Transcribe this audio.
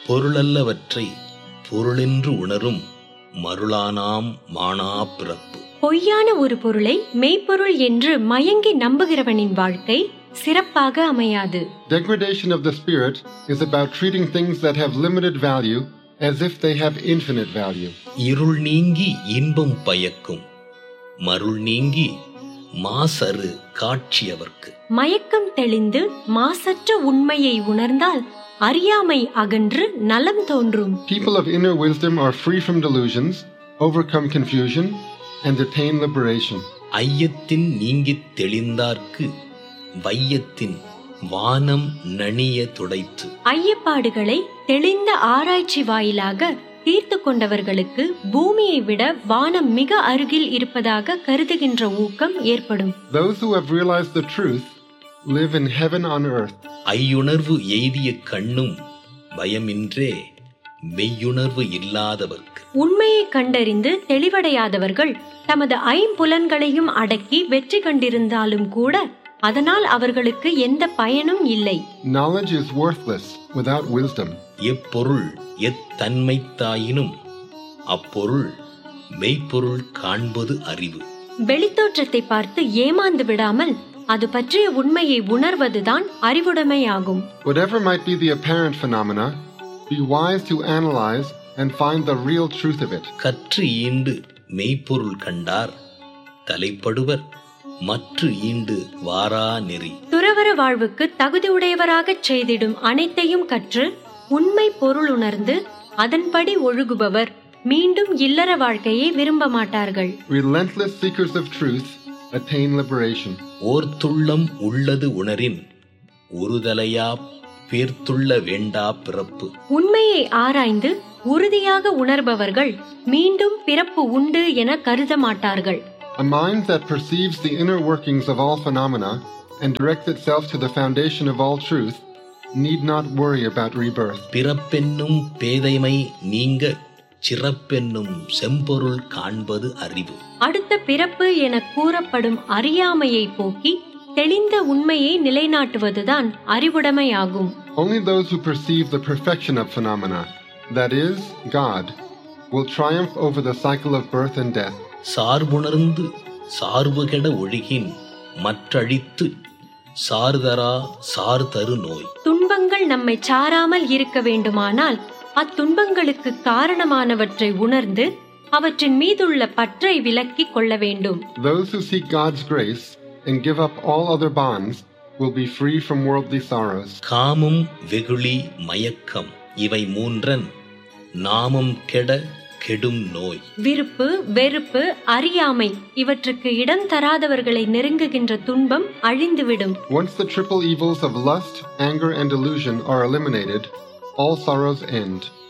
பொருளல்லவற்றை பொருளென்று உணரும் மருளானாம் மானா பிறப்பு. பொய்யான ஒரு பொருளை மெய்ப்பொருள் என்று மயங்கி நம்புகிறவனின் வாழ்க்கை சிறப்பாக அமையாது. Degradation of the spirit is about treating things that have limited value as if they have infinite value. இருள் நீங்கி இன்பம் பயக்கும், மருள் நீங்கி மாசறு காட்சியவர்க்கு. மயக்கம் தெளிந்து மாசற்ற உண்மையை உணர்ந்தால் அறியாமை அகன்று நலம் தோன்றும். People of inner wisdom are free from delusions, overcome confusion, and attain liberation. ஐயத்தின் நீங்கித் தெளிந்தார்க்கு வையத்தின் வானம் நணிய துடைத்து. ஐயப்பாடுகளை தெளிந்த ஆராய்ச்சி வாயிலாக தீர்த்து கொண்டவர்களுக்கு பூமியை விட வானம் மிக அருகில் இருப்பதாக கருதுகின்ற ஊக்கம் ஏற்படும். Those who have realized the truth live in heaven on earth. ஐயுணர்வு எய்திய கண்ணும் பயமின்றே மெய்யுணர்வு இல்லாதவர்க்கு. உண்மையை கண்டறிந்து தெளிவடையாதவர்கள் தமது ஐம்புலன்களையும் அடக்கி வெற்றி கண்டிருந்தாலும் கூட அதனால் அவர்களுக்கு எந்த பயனும் இல்லை. Knowledge is worthless without wisdom. எப்பொருள் எத்தன்மைத்தாயினும் அப்பொருள் மெய்ப்பொருள் காண்பது அறிவு. வெளித்தோற்றத்தை பார்த்து ஏமாந்து விடாமல் அது பற்றிய உண்மையை உணர்வதுதான் அறிவுடைமையாகும். Whatever might be the apparent phenomena, be wise to analyze and find the real truth of it. கற்று ஈண்டு மெய்ப்பொருள் கண்டார் தலைப்படுவர் மற்று ஈண்டு வாரா நெறி. துறவற வாழ்வுக்கு தகுதியுடையவராகச் செய்திடும் அனைத்தையும் கற்று உண்மை பொருள் உணர்ந்து அதன்படி ஒழுகுபவர் மீண்டும் இல்லற வாழ்க்கையை விரும்ப மாட்டார்கள். Relentless seekers of truth attain liberation. ஓர்த்துள்ளம் உள்ளது உணரின் ஒருதலையா பேர்த்துள்ள வேண்டா பிறப்பு. உண்மையை ஆராய்ந்து உறுதியாக உணர்பவர்கள் மீண்டும் பிறப்பு உண்டு என கருத மாட்டார்கள். A mind that perceives the inner workings of all phenomena and directs itself to the foundation of all truth need not worry about rebirth. பிறப்பென்னும் பேதைமை நீங்க சிறப்பென்னும் செம்பொருள் காண்பது அறிவு. அடுத்த பிறப்பு என கூறப்படும் அறியாமையை போக்கி தெளிந்த உண்மையை நிலைநாட்டுவதுதான் அறிவுடைமையாகும். Only those who perceive the perfection of phenomena, that is, God, will triumph over the cycle of birth and death. சார்புணர்ந்து சார்புகெட ஒழுகின் மற்றழித்து சார்தரா சார்தரு நோய். துன்பங்கள் நம்மை சாராமல் இருக்க வேண்டுமானால் அத்துன்பங்களுக்கு காரணமானவற்றை உணர்ந்து அவற்றின் மீதுள்ள பற்றை விலக்கிக் கொள்ள வேண்டும். Those who seek God's grace and give up all other bonds will be free from worldly sorrows. காமம் வெகுளி மயக்கம் இவை மூன்றன் நாமம் கெட கெடும் நோய். விருப்பு வெறுப்பு அறியாமை இவற்றுக்கு இடம் தராதவர்களை நெருங்குகின்ற துன்பம் அழிந்துவிடும். Once the triple evils of lust, anger and delusion are eliminated, all sorrows end.